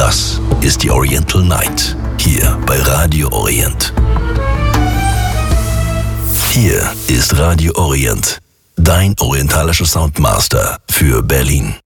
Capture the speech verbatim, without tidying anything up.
Das ist die Oriental Night, hier bei Radio Orient. Hier ist Radio Orient, dein orientalischer Soundmaster für Berlin.